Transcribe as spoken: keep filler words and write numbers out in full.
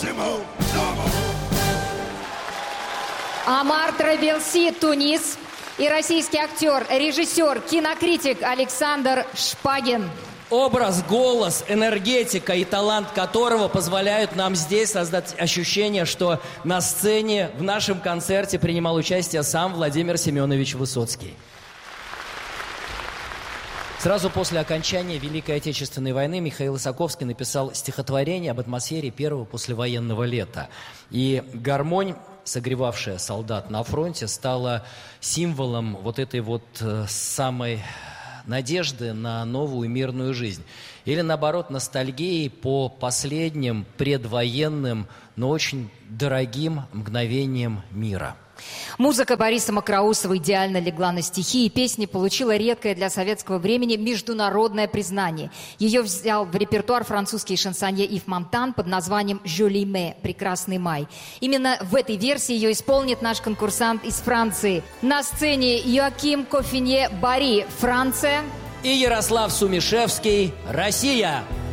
нашему дому. Амар Трабелси, Тунис. И российский актер, режиссер, кинокритик Александр Шпагин. Образ, голос, энергетика и талант которого позволяют нам здесь создать ощущение, что на сцене в нашем концерте принимал участие сам Владимир Семенович Высоцкий. Сразу после окончания Великой Отечественной войны Михаил Исаковский написал стихотворение об атмосфере первого послевоенного лета. И гармонь, согревавшая солдат на фронте, стала символом вот этой вот э, самой надежды на новую мирную жизнь. Или, наоборот, ностальгии по последним предвоенным, но очень дорогим мгновениям мира. Музыка Бориса Мокроусова идеально легла на стихи, и песня получила редкое для советского времени международное признание. Ее взял в репертуар французский шансонье Ив Монтан под названием «Жоли мэ» – «Прекрасный май». Именно в этой версии ее исполнит наш конкурсант из Франции. На сцене Йоаким Кофинье Бари, Франция. И Ярослав Сумишевский, Россия.